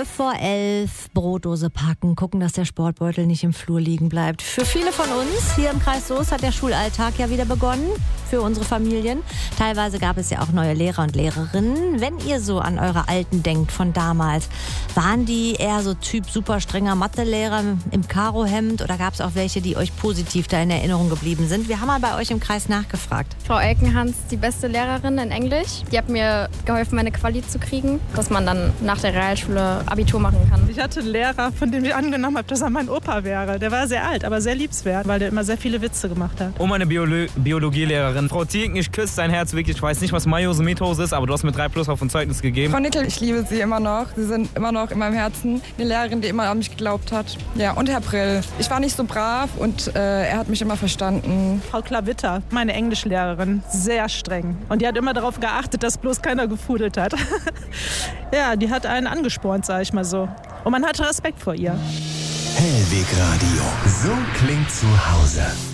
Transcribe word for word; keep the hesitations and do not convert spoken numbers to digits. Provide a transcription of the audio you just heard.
vor elf, Brotdose packen, gucken, dass der Sportbeutel nicht im Flur liegen bleibt. Für viele von uns hier im Kreis Soest hat der Schulalltag ja wieder begonnen, für unsere Familien. Teilweise gab es ja auch neue Lehrer und Lehrerinnen. Wenn ihr so an eure Alten denkt von damals, waren die eher so Typ super strenger Mathelehrer im Karohemd oder gab es auch welche, die euch positiv da in Erinnerung geblieben sind? Wir haben mal bei euch im Kreis nachgefragt. Frau Elkenhans, die beste Lehrerin in Englisch. Die hat mir geholfen, meine Quali zu kriegen, dass man dann nach der Realschule Abitur machen kann. Ich hatte einen Lehrer, von dem ich angenommen habe, dass er mein Opa wäre. Der war sehr alt, aber sehr liebenswert, weil der immer sehr viele Witze gemacht hat. Oh, meine Biolo- Biologielehrerin. Frau Thieken, ich küsse dein Herz wirklich. Ich weiß nicht, was Meiose Methose ist, aber du hast mir drei Plus auf ein Zeugnis gegeben. Frau Nickel, ich liebe Sie immer noch. Sie sind immer noch in meinem Herzen. Eine Lehrerin, die immer an mich geglaubt hat. Ja, und Herr Brill. Ich war nicht so brav und äh, er hat mich immer verstanden. Frau Klavitter, meine Englischlehrerin, sehr streng. Und die hat immer darauf geachtet, dass bloß keiner gefudelt hat. Ja, die hat einen angespornt, sag ich mal so. Und man hatte Respekt vor ihr. Hellweg Radio. So klingt zu Hause.